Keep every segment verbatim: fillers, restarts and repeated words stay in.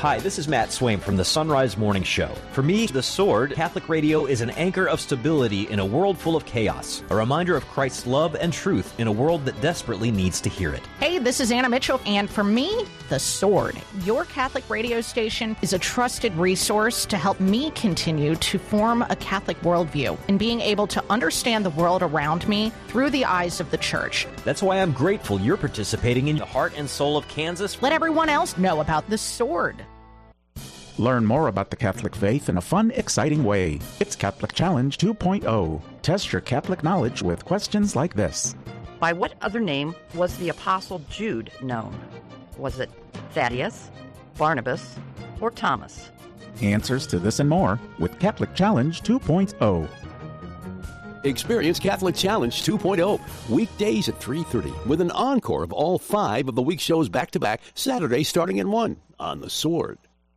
Hi, this is Matt Swaim from the Sunrise Morning Show. For me, The Sword, Catholic radio is an anchor of stability in a world full of chaos, a reminder of Christ's love and truth in a world that desperately needs to hear it. Hey, this is Anna Mitchell, and for me, The Sword, your Catholic radio station, is a trusted resource to help me continue to form a Catholic worldview and being able to understand the world around me through the eyes of the Church. That's why I'm grateful you're participating in the heart and soul of Kansas. Let everyone else know about The Sword. Learn more about the Catholic faith in a fun, exciting way. It's Catholic Challenge two point oh. Test your Catholic knowledge with questions like this. By what other name was the Apostle Jude known? Was it Thaddeus, Barnabas, or Thomas? Answers to this and more with Catholic Challenge two point oh. Experience Catholic Challenge two point oh, weekdays at three thirty, with an encore of all five of the week shows back-to-back, Saturday starting at one, on The Sword.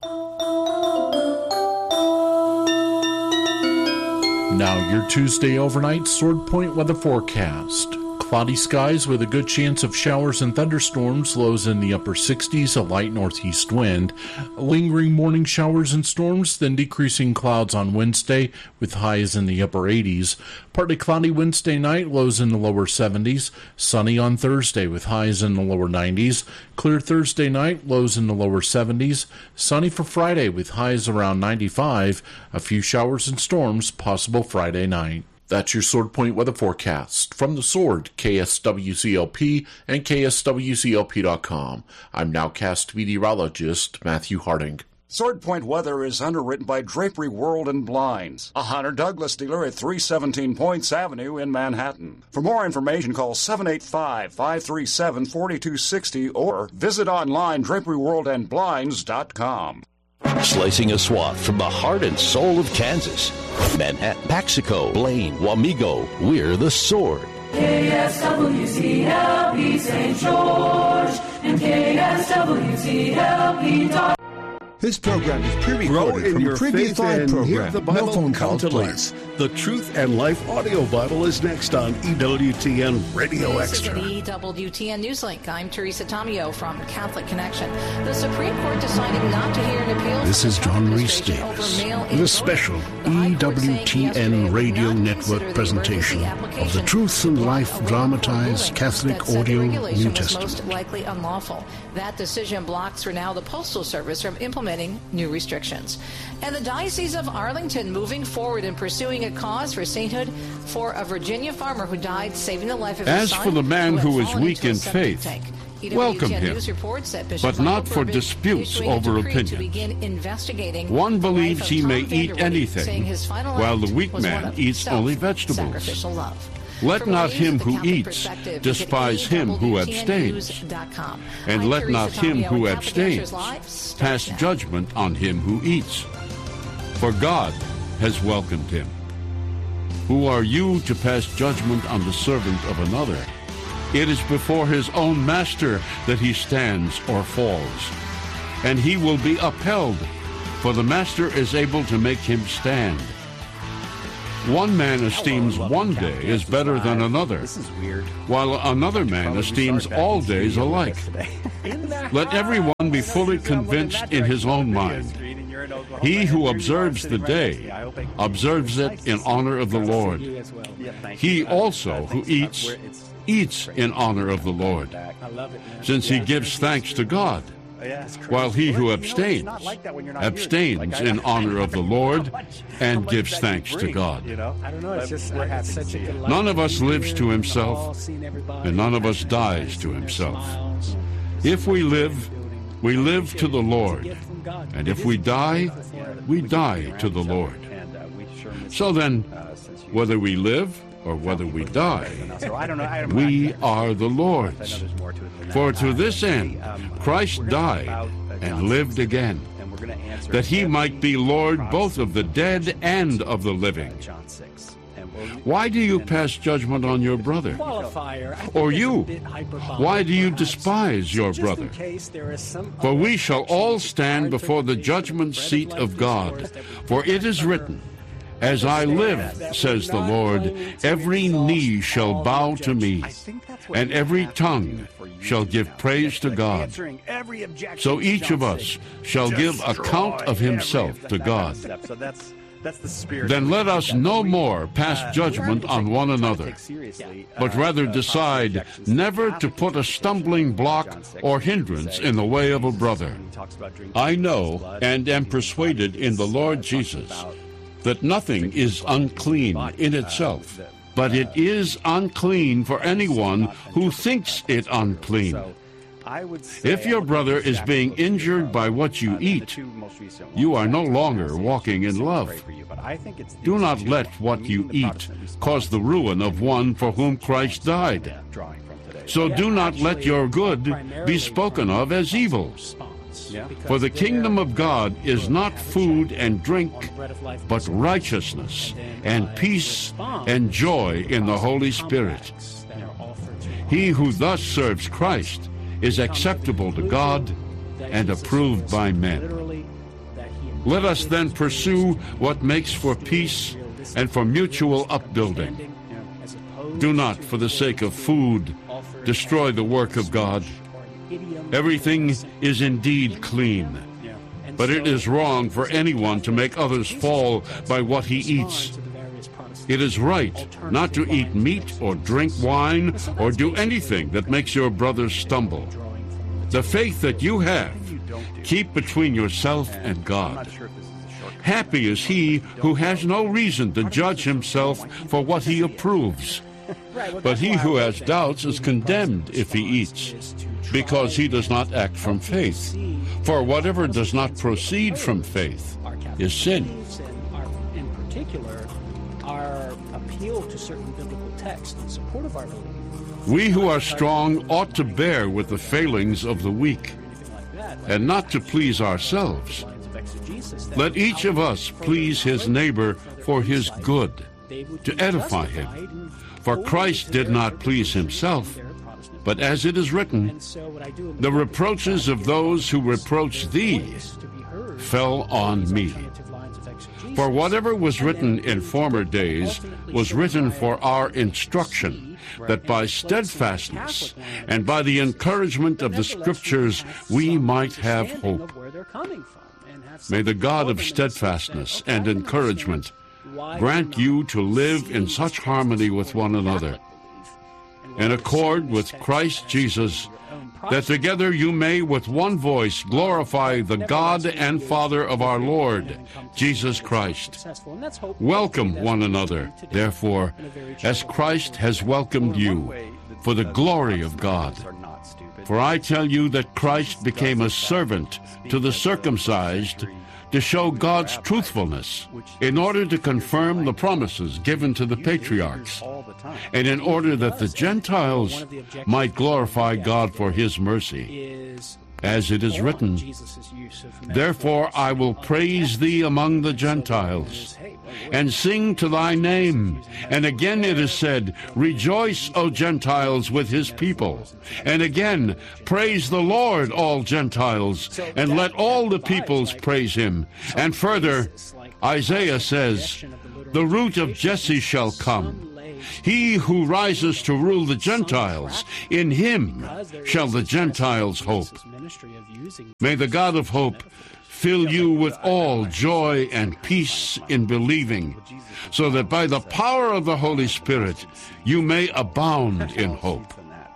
Now your Tuesday overnight Sword Point weather forecast. Cloudy skies with a good chance of showers and thunderstorms, lows in the upper sixties, a light northeast wind. Lingering morning showers and storms, then decreasing clouds on Wednesday with highs in the upper eighties. Partly cloudy Wednesday night, lows in the lower seventies. Sunny on Thursday with highs in the lower nineties. Clear Thursday night, lows in the lower seventies. Sunny for Friday with highs around ninety-five. A few showers and storms possible Friday night. That's your Sword Point weather forecast. From The Sword, K S W C L P and K S W C L P dot com. I'm nowcast meteorologist Matthew Harding. Sword Point weather is underwritten by Drapery World and Blinds, a Hunter Douglas dealer at three seventeen Points Avenue in Manhattan. For more information, call seven eight five, five three seven, four two six zero or visit online drapery world and blinds dot com. Slicing a swath from the heart and soul of Kansas. Manhattan, Paxico, Blaine, Wamego, we're The Sword. K S W C L P Saint George and K S W C L P dot com. This program is pre-recorded from a previous live program. The Bible no phone come calls, to please. life. The Truth and Life audio Bible is next on E W T N Radio This Extra. is an E W T N Newslink. I'm Teresa Tomeo from Catholic Connection. The Supreme Court deciding not to hear an appeal. This is John Reese Davis. The special E W T N Radio Network presentation of the Truth and Life dramatized Catholic audio New Testament. Most likely unlawful. That decision blocks for now the Postal Service from implementing new restrictions. And the Diocese of Arlington moving forward in pursuing a cause for sainthood for a Virginia farmer who died saving the life of his As son. for the man who is fallen weak into a in septic faith, tank. welcome him, but not for disputes over opinion. One believes he may eat anything, while the weak man eats only vegetables. Let not him who eats despise him who abstains, and let not him who abstains pass judgment on him who eats. For God has welcomed him. Who are you to pass judgment on the servant of another? It is before his own master that he stands or falls, and he will be upheld, for the master is able to make him stand. One man esteems one day as better than another, while another man esteems all days alike. Let everyone be fully convinced in his own mind. He who observes the day observes it in honor of the Lord. He also who eats, eats in honor of the Lord, since he gives thanks to God. While he who abstains, abstains in honor of the Lord and gives thanks to God. None of us lives to himself, and none of us dies to himself. If we live, we live to the Lord, and if we die, we die to the Lord. So then, whether we live or whether we die, we are the Lord's. For to this end Christ died and lived again, that he might be Lord both of the dead and of the living. Why do you pass judgment on your brother? Or you, why do you despise your brother? For we shall all stand before the judgment seat of God. For it is written, As I live, says the Lord, every knee shall bow to me, and every tongue shall give praise to God. So each of us shall give account of himself to God. Then let us no more pass judgment on one another, but rather decide never to put a stumbling block or hindrance in the way of a brother. I know and am persuaded in the Lord Jesus that nothing is unclean in itself, but it is unclean for anyone who thinks it unclean. If your brother is being injured by what you eat, you are no longer walking in love. Do not let what you eat cause the ruin of one for whom Christ died. So do not let your good be spoken of as evil. For the kingdom of God is not food and drink, but righteousness and peace and joy in the Holy Spirit. He who thus serves Christ is acceptable to God and approved by men. Let us then pursue what makes for peace and for mutual upbuilding. Do not, for the sake of food, destroy the work of God. Everything is indeed clean, but it is wrong for anyone to make others fall by what he eats. It is right not to eat meat or drink wine or do anything that makes your brother stumble. The faith that you have, keep between yourself and God. Happy is he who has no reason to judge himself for what he approves. But he who has doubts is condemned if he eats, because he does not act from faith. For whatever does not proceed from faith is sin. In particular, our appeal to certain biblical texts in support of our belief. We who are strong ought to bear with the failings of the weak, and not to please ourselves. Let each of us please his neighbor for his good, to edify him. For Christ did not please himself, but as it is written, the reproaches of those who reproach thee fell on me. For whatever was written in former days was written for our instruction, that by steadfastness and by the encouragement of the Scriptures we might have hope. May the God of steadfastness and encouragement grant you to live in such harmony with one another, in accord with Christ Jesus, that together you may with one voice glorify the God and Father of our Lord, Jesus Christ. Welcome one another, therefore, as Christ has welcomed you, for the glory of God. For I tell you that Christ became a servant to the circumcised to show God's truthfulness, in order to confirm the promises given to the patriarchs, and in order that the Gentiles might glorify God for his mercy. As it is written, therefore I will praise thee among the Gentiles, and sing to thy name. And again it is said, rejoice, O Gentiles, with his people. And again, praise the Lord, all Gentiles, and let all the peoples praise him. And further, Isaiah says, the root of Jesse shall come. He who rises to rule the Gentiles, in him shall the Gentiles hope. May the God of hope fill you with all joy and peace in believing, so that by the power of the Holy Spirit you may abound in hope.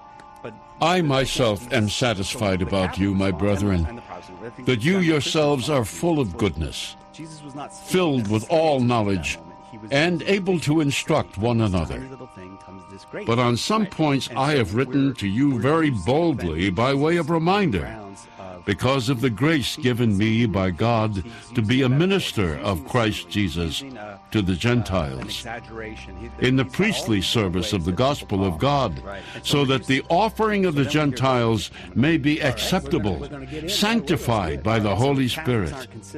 I myself am satisfied about you, my brethren, that you yourselves are full of goodness, filled with all knowledge, and able to instruct one another. But on some points I have written to you very boldly by way of reminder, because of the grace given me by God to be a minister of Christ Jesus to the Gentiles, in the priestly service of the gospel of God, so that the offering of the Gentiles may be acceptable, sanctified by the Holy Spirit.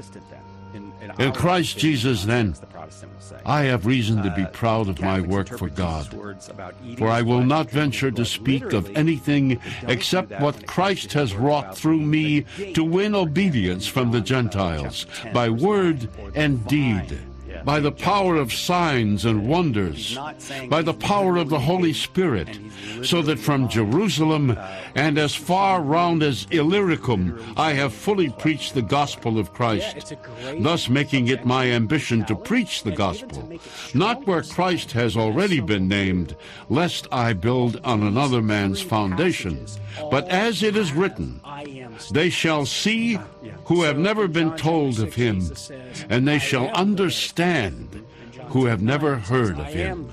In Christ Jesus, then, I have reason to be proud of my work for God, for I will not venture to speak of anything except what Christ has wrought through me to win obedience from the Gentiles, by word and deed, by the power of signs and wonders, by the power of the Holy Spirit, so that from Jerusalem and as far round as Illyricum I have fully preached the gospel of Christ, thus making it my ambition to preach the gospel, not where Christ has already been named, lest I build on another man's foundation, but as it is written, they shall see who have never been told of him, and they shall understand who have never heard of him.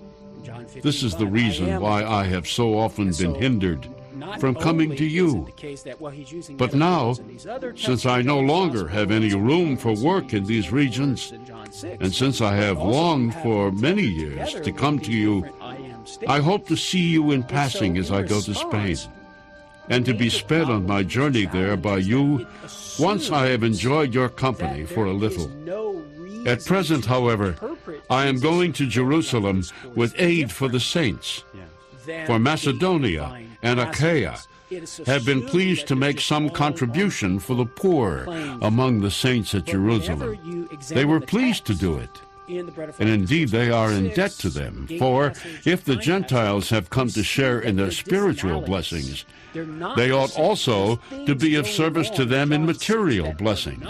This is the reason why I have so often been hindered from coming to you. But now, since I no longer have any room for work in these regions, and since I have longed for many years to come to you, I hope to see you in passing as I go to Spain, and to be sped on my journey there by you once I have enjoyed your company for a little. At present, however, I am going to Jerusalem with aid for the saints. For Macedonia and Achaia have been pleased to make some contribution for the poor among the saints at Jerusalem. They were pleased to do it. And indeed they are in debt to them, for if the Gentiles have come to share in their spiritual blessings, they ought also to be of service to them in material blessings.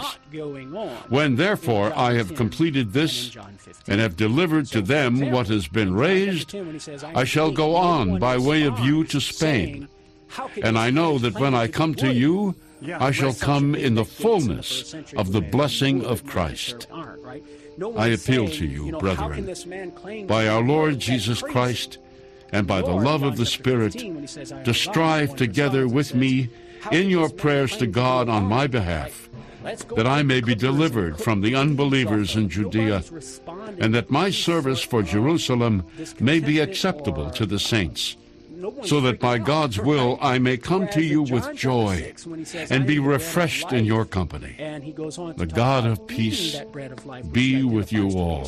When therefore I have completed this, and have delivered to them what has been raised, I shall go on by way of you to Spain. And I know that when I come to you, I shall come in the fullness of the blessing of Christ. I appeal to you, brethren, by our Lord Jesus Christ and by the love of the Spirit, to strive together with me in your prayers to God on my behalf, that I may be delivered from the unbelievers in Judea, and that my service for Jerusalem may be acceptable to the saints, so that by God's will I may come to you with joy and be refreshed in your company. The God of peace be with you all.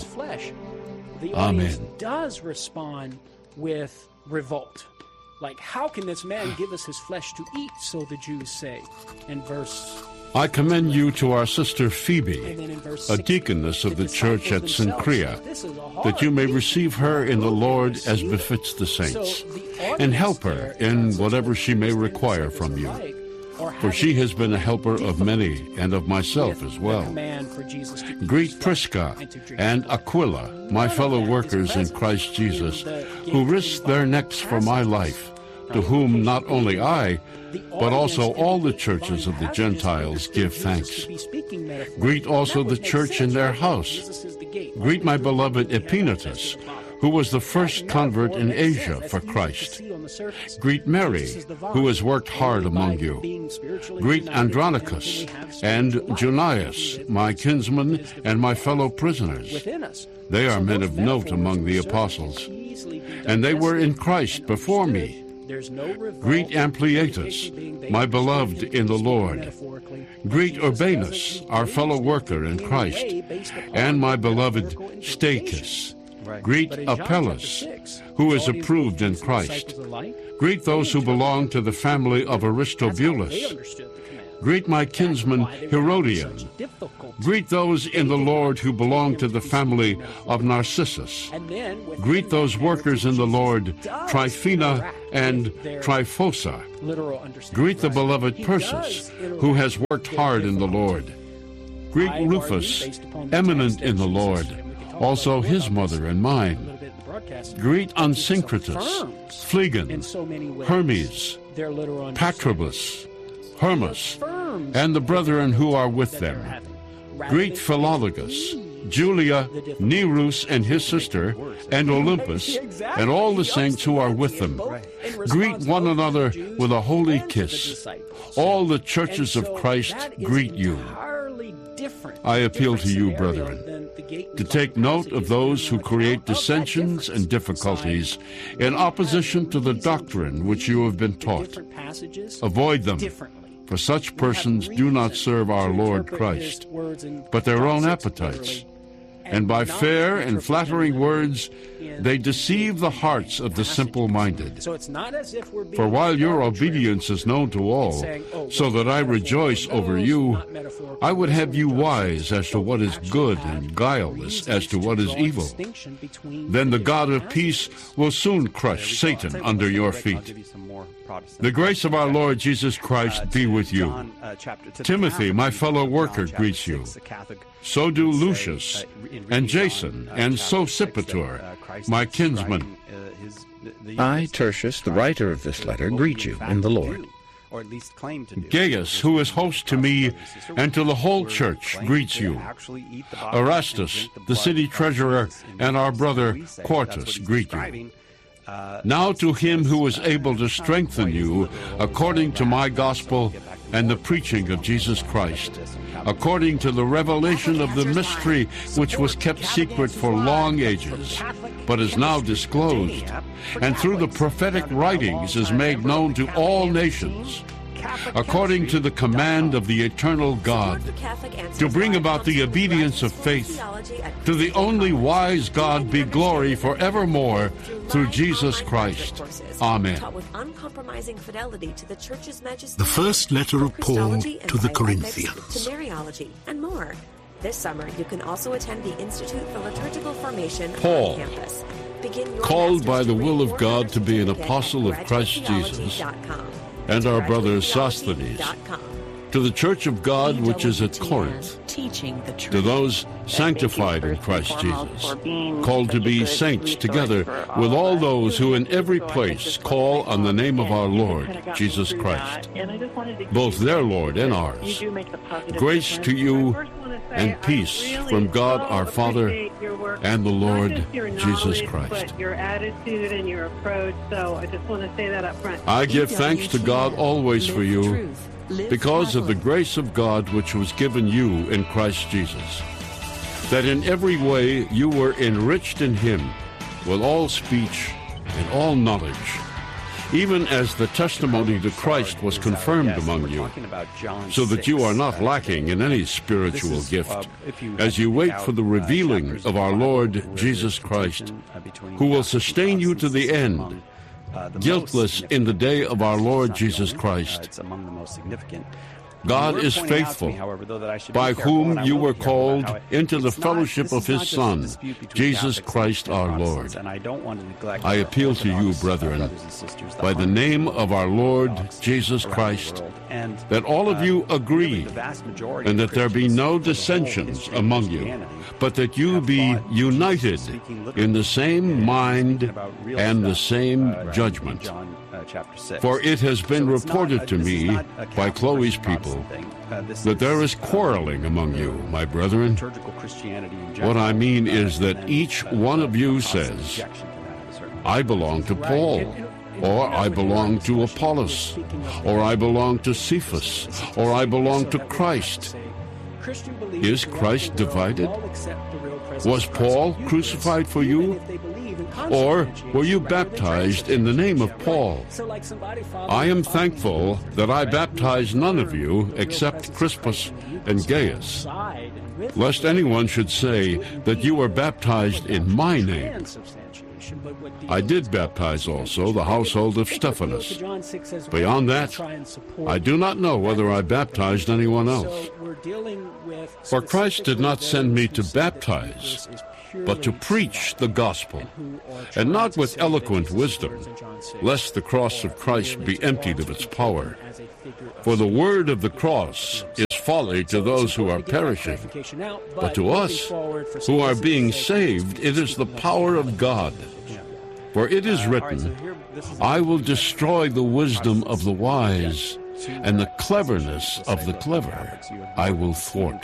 The Amen. audience does respond with revolt. Like, how can this man give us his flesh to eat, so the Jews say. In verse I commend you to our sister Phoebe, a deaconess of the church at Cenchrea, that you may receive her in the Lord as befits the saints, and help her in whatever she may require from you. For she has been a helper of many, and of myself as well. Greet Prisca and Aquila, my fellow workers in Christ Jesus, who risked their necks for my life, to whom not only I, but also all the churches of the Gentiles give thanks. Greet also the church in their house. Greet my beloved Epaenetus, who was the first convert in Asia for Christ. Greet Mary, who has worked hard among you. Greet Andronicus and Junias, my kinsmen and my fellow prisoners. They are men of note among the apostles, and they were in Christ before me. Greet Ampliatus, my beloved in the Lord. Greet Urbanus, our fellow worker in Christ, and my beloved Stachys. Greet Apelles, who is approved in Christ. Greet those who belong to the family of Aristobulus. Greet my kinsman Herodion. Greet those in the Lord who belong to the family of Narcissus. Greet those workers in the Lord, Tryphena and Tryphosa. Greet the beloved Persis, who has worked hard in the Lord. Greet Rufus, eminent in the Lord, also his mother and mine. Greet Unsyncretus, Phlegon, Hermes, Patrobus, Hermas, and the brethren who are with them. Greet Philologus, Julia, Nerus and his sister, and Olympus, and all the saints who are with them. Greet one another with a holy kiss. All the churches of Christ greet you. I appeal to you, brethren, to take note of those who create dissensions and difficulties in opposition to the doctrine which you have been taught. Avoid them, for such persons do not serve our Lord Christ, but their own appetites. and by fair and flattering words they deceive the hearts of the simple-minded. So it's not as if we're being For while your obedience is known to all, so that I rejoice over you, I would have you wise as to what is good and guileless as to what is evil. Then the God of peace will soon crush Satan under your feet. The grace of our Lord Jesus Christ be with you. Timothy, my fellow worker, greets you. So do Lucius and Jason and Sosipater, my kinsman. I, Tertius, the writer of this letter, greet you in the Lord. Gaius, who is host to me and to the whole church, greets you. Erastus, the city treasurer, and our brother Quartus greet you. Now to him who is able to strengthen you according to my gospel and the preaching of Jesus Christ, according to the revelation of the mystery which was kept secret for long ages, but is now disclosed, and through the prophetic writings is made known to all nations, according to the command of the eternal God, to bring about the obedience of faith. To the only wise God be glory forevermore through Jesus Christ. Amen. The first letter of Paul to the Corinthians. And more. This summer, you can also attend the Institute for Liturgical Formation Paul, on campus. Begin your called by the master's will degree of God to be an certificate apostle of at Christ graduate Jesus, theology dot com. and our brother graduate theology Sosthenes, dot com. to the church of God which is at Corinth, teaching the truth, to those sanctified in Christ Jesus, called to be saints together with all those who in every place call on the name of our Lord Jesus Christ, both their Lord and ours. Grace to you and peace from God our Father and the Lord Jesus Christ. Your attitude and your approach, so I just want to say that up front. I give thanks to God always for you, because of the grace of God which was given you in Christ Jesus, that in every way you were enriched in him with all speech and all knowledge, even as the testimony to Christ was confirmed among you, so that you are not lacking in any spiritual gift, as you wait for the revealing of our Lord Jesus Christ, who will sustain you to the end, guiltless in the day of our Lord Jesus Christ. God is faithful, by whom you were called into the fellowship of his Son, Jesus Christ our Lord. I appeal to you, brethren, by the name of our Lord Jesus Christ, that all of you agree, and that there be no dissensions among you, but that you be united in the same mind and the same judgment. For it has been reported to me by Chloe's people that there is quarreling among you, my brethren. What I mean is that each one of you says, I belong to Paul, or I belong to Apollos, or I belong to Cephas, or I belong to Christ. Is Christ divided? Was Paul crucified for you? Or were you baptized in the name of Paul? I am thankful that I baptized none of you except Crispus and Gaius, lest anyone should say that you were baptized in my name. I did baptize also the household of Stephanas. Beyond that, I do not know whether I baptized anyone else. For Christ did not send me to baptize, but to preach the gospel, and not with eloquent wisdom, lest the cross of Christ be emptied of its power. For the word of the cross is folly to those who are perishing, but to us who are being saved it is the power of God. For it is written, I will destroy the wisdom of the wise, and the cleverness of the clever I will thwart.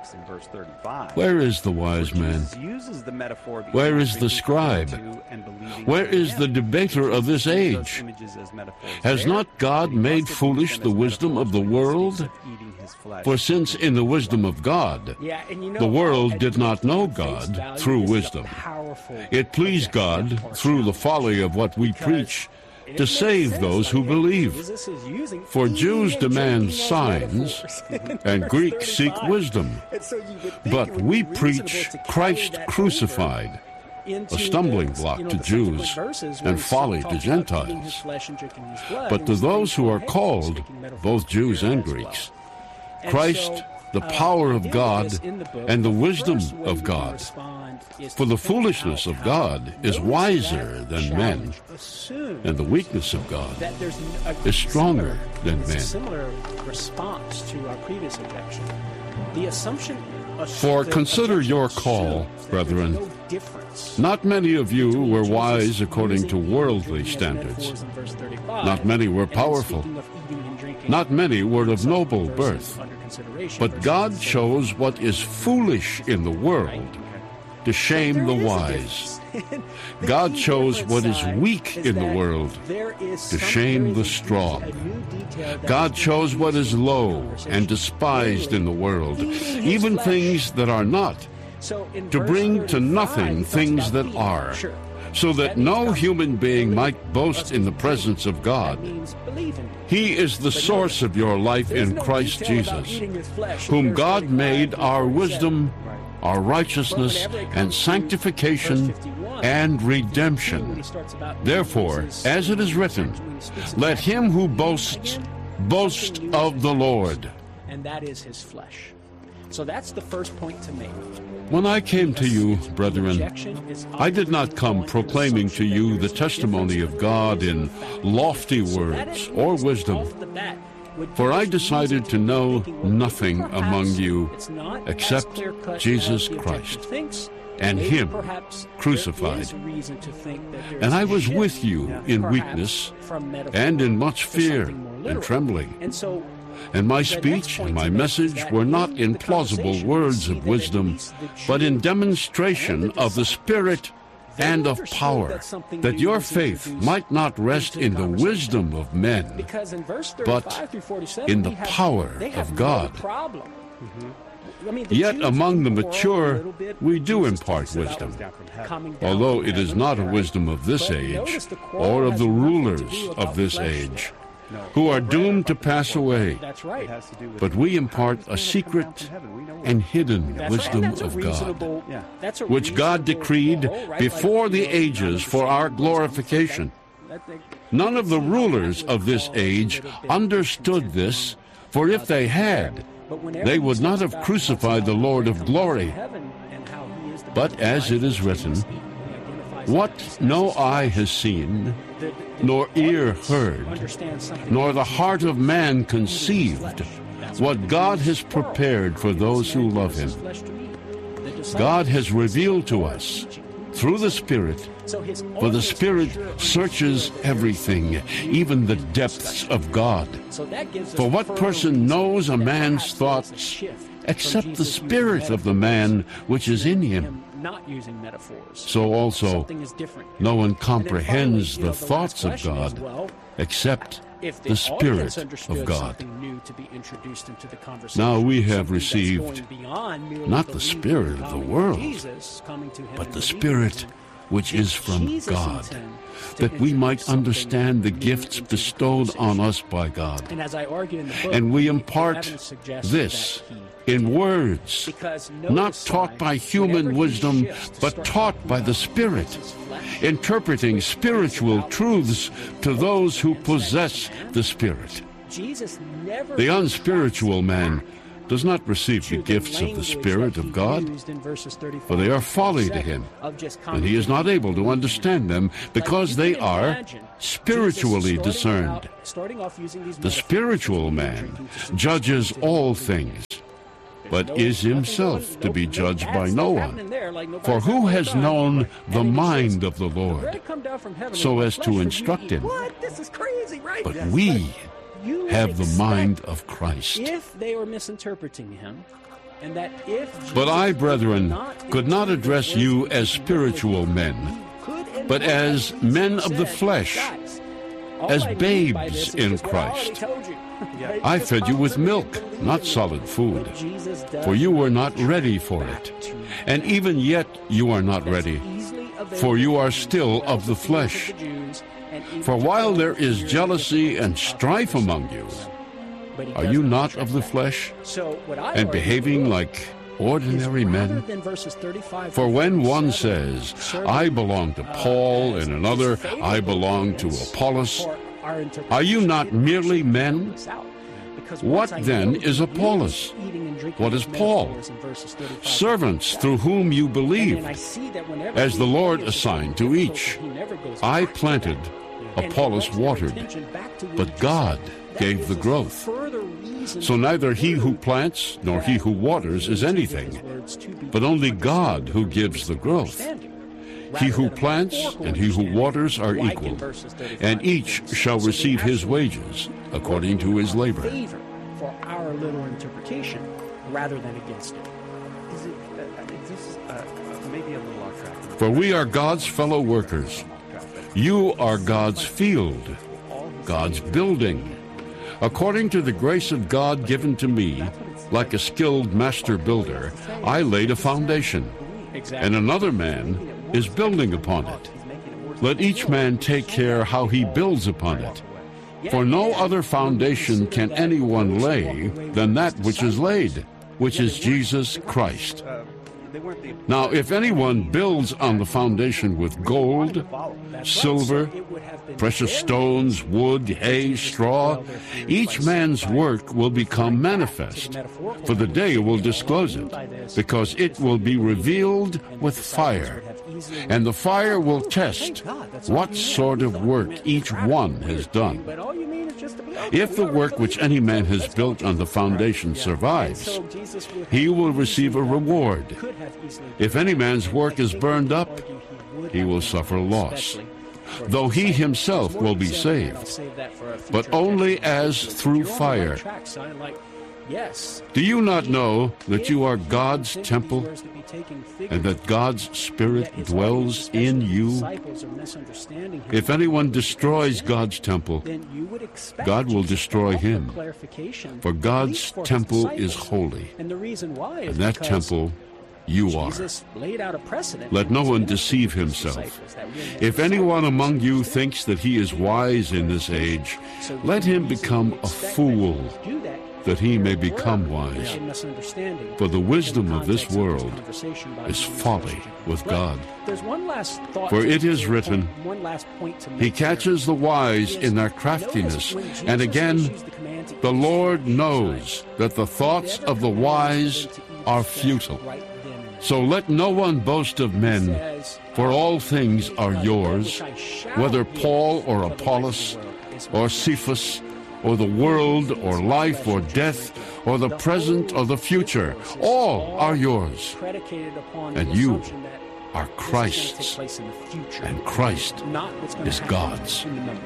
Where is the wise man? Where is the scribe? Where is the debater of this age? Has not God made foolish the wisdom of the world? For since in the wisdom of God, the world did not know God through wisdom, it pleased God through the folly of what we preach to save those who believe. For Jews demand signs, and Greeks seek wisdom. But we preach Christ crucified, a stumbling block to Jews and folly to Gentiles. But to those who are called, both Jews and Greeks, Christ, the power of God and the wisdom of God. For the foolishness of God is wiser than men, and the weakness of God is stronger than men. Similar response to our previous objection. The assumption. For consider your call, brethren. Not many of you were wise according to worldly standards. Not many were powerful. Not many were of noble birth. But God chose what is foolish in the world to shame the wise. God chose what is weak in the world to shame the strong. God chose what is low and despised in the world, even things that are not, to bring to nothing things that are, so that no human being might boast in the presence of God. He is the source of your life in Christ Jesus, whom God made our wisdom, our righteousness, and sanctification, and redemption. Therefore, as it is written, let him who boasts boast of the Lord. And that is his flesh. So that's the first point to make. When I came to you, brethren, I did not come proclaiming to you the testimony of God in lofty words or wisdom, for I decided to know nothing among you except Jesus Christ and him crucified. And I was with you in weakness and in much fear and trembling. And my speech and my message were not in plausible words of wisdom, but in demonstration of the Spirit and of power, that your faith might not rest in the wisdom of men, but in the power of God. Yet among the mature we do impart wisdom, although it is not a wisdom of this age or of the rulers of this age, who are doomed to pass away. But we impart a secret and hidden wisdom of God, which God decreed before the ages for our glorification. None of the rulers of this age understood this, for if they had, they would not have crucified the Lord of glory. But as it is written, what no eye has seen, nor ear heard, nor the heart of man conceived, what God has prepared for those who love him. God has revealed to us through the Spirit, for the Spirit searches everything, even the depths of God. For what person knows a man's thoughts except the spirit of the man which is in him? So also, no one comprehends the thoughts of God except the Spirit of God. Now we have received not the spirit of the world, but the Spirit which is from God, that we might understand the gifts bestowed on us by God. And we impart this in words, not taught by human wisdom, but taught by the Spirit, interpreting spiritual truths to those who possess the Spirit. The unspiritual man does not receive the gifts of the Spirit of God, for they are folly to him, and he is not able to understand them because they are spiritually discerned. The spiritual man judges all things, but is himself to be judged by no one. For who has known the mind of the Lord so as to instruct him? But we have the mind of Christ. If they were misinterpreting him, and that if But I, brethren, could not address you as spiritual men, but as men of the flesh, as babes in Christ. I fed you with milk, not solid food, for you were not ready for it. And even yet you are not ready, for you are still of the flesh. For while there is jealousy and strife among you, are you not of the flesh and behaving like ordinary men? For when one says, I belong to Paul, and another, I belong to Apollos, are you not merely men? What then is Apollos? What is Paul? Servants through whom you believe, as the Lord assigned to each. I planted, Apollos watered, but God gave the growth. So neither he who plants nor he who waters is anything, but only God who gives the growth. He who plants and he who waters are equal, and each shall receive his wages according to his labor. For our little interpretation, rather than against it. Is it uh, this is uh, maybe a little off track? For we are God's fellow workers. You are God's field, God's building. According to the grace of God given to me, like a skilled master builder, I laid a foundation, and another man is building upon it. Let each man take care how he builds upon it. For no other foundation can anyone lay than that which is laid, which is Jesus Christ. Now, if anyone builds on the foundation with gold, silver, precious stones, wood, hay, straw, each man's work will become manifest, for the day will disclose it, because it will be revealed with fire. And the fire will test what sort of work each one has done. If the work which any man has built on the foundation survives, he will receive a reward. If any man's work is burned up, he will suffer loss, though he himself will be saved, but only as through fire. Do you not know that you are God's temple and that God's Spirit dwells in you? If anyone destroys God's temple, God will destroy him, for God's temple is holy, and that temple you are. Let no one deceive himself. If anyone among you thinks that he is wise in this age, let him become a fool, that he may become wise. For the wisdom of this world is folly with God. For it is written, He catches the wise in their craftiness. And again, the Lord knows that the thoughts of the wise are futile. So let no one boast of men, for all things are yours, whether Paul or Apollos or Cephas, or the world, or life, or death, or the present, or the future. All are yours. And you are Christ's, and Christ is God's.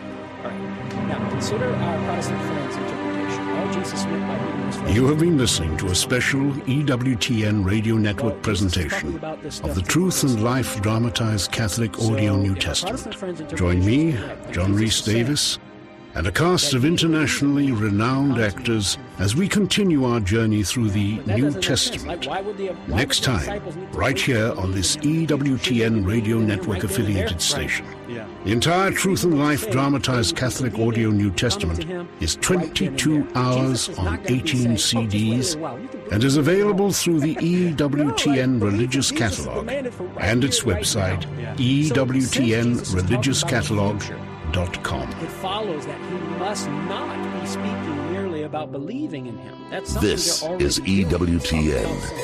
Now, consider our Protestant friends' interpretation. All Jesus meant by reading this. You have been listening to a special E W T N Radio Network presentation of the Truth and Life Dramatized Catholic Audio New Testament. Join me, John Rhys Davis, and a cast of internationally renowned actors as we continue our journey through the New Testament. Next time, right here on this E W T N Radio Network affiliated station. The entire Truth and Life Dramatized Catholic Audio New Testament is twenty-two hours on eighteen C Ds and is available through the E W T N Religious Catalog and its website, E W T N religious catalog dot com. It follows that he must not be speaking merely about believing in him. That's this is E W T N.